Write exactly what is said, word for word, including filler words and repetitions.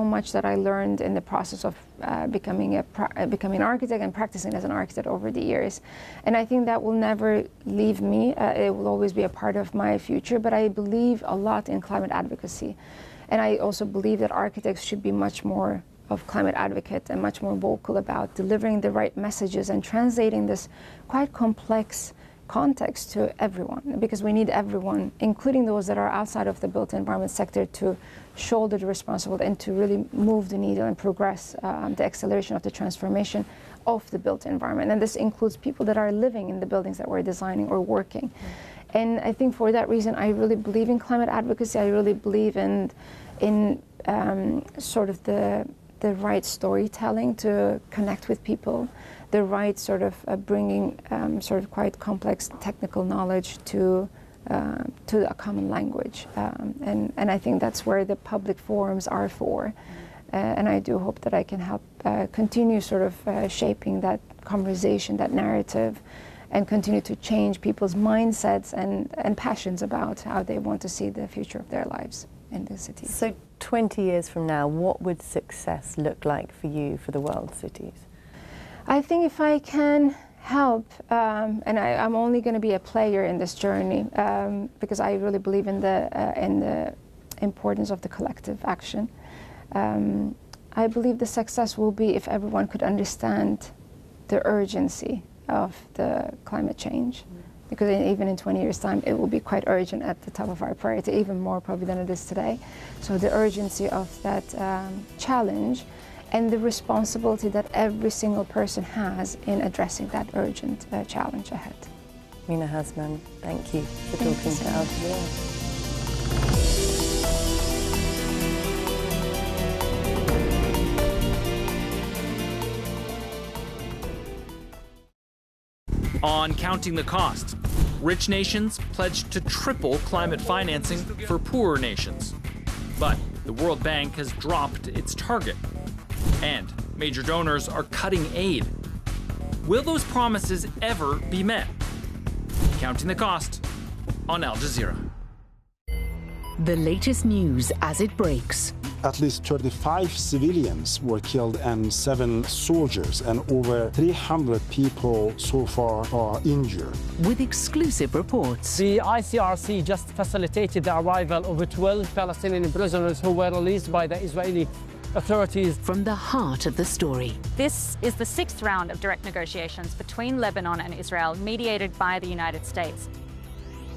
much that I learned in the process of uh, becoming a uh, becoming an architect and practicing as an architect over the years. And I think that will never leave me. Uh, it will always be a part of my future, but I believe a lot in climate advocacy. And I also believe that architects should be much more of climate advocate and much more vocal about delivering the right messages and translating this quite complex context to everyone, because we need everyone, including those that are outside of the built environment sector, to shoulder the responsibility and to really move the needle and progress um, the acceleration of the transformation of the built environment. And this includes people that are living in the buildings that we're designing or working. Mm-hmm. And I think for that reason, I really believe in climate advocacy. I really believe in, in um, sort of the, the right storytelling to connect with people, the right sort of uh, bringing um, sort of quite complex technical knowledge to uh, to a common language, um, and and I think that's where the public forums are for, uh, and I do hope that I can help uh, continue sort of uh, shaping that conversation, that narrative, and continue to change people's mindsets and and passions about how they want to see the future of their lives in the city. So twenty years from now, what would success look like for you for the world cities? I think if I can help, um, and I, I'm only going to be a player in this journey, um, because I really believe in the uh, in the importance of the collective action. Um, I believe the success will be if everyone could understand the urgency of the climate change, because even in twenty years' time, it will be quite urgent at the top of our priority, even more probably than it is today. So the urgency of that um, challenge, and the responsibility that every single person has in addressing that urgent uh, challenge ahead. Mina Hasman, thank you for thank talking you so to Al Jazeera. On Counting the Cost, rich nations pledged to triple climate financing for poorer nations. But the World Bank has dropped its target, and major donors are cutting aid. Will those promises ever be met? Counting the Cost on Al Jazeera. The latest news as it breaks. At least thirty-five civilians were killed and seven soldiers, and over three hundred people so far are injured. With exclusive reports. The I C R C just facilitated the arrival of twelve Palestinian prisoners who were released by the Israeli authorities. From the heart of the story. This is the sixth round of direct negotiations between Lebanon and Israel, mediated by the United States.